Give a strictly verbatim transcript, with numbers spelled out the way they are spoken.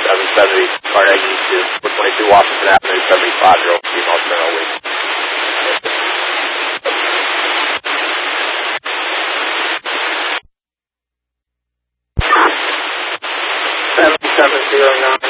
seven seventy, Carnegie to four twenty-two Washington Avenue, seventy-five-year-old female terminal week. seven seven zero nine.